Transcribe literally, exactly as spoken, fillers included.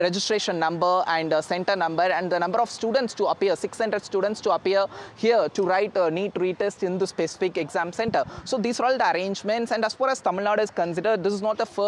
registration number and uh, center number and the number of students to appear, six hundred students to appear here to write a NEET retest in the specific exam center. So these are all the arrangements, and as far as Tamil Nadu is considered, this is not the first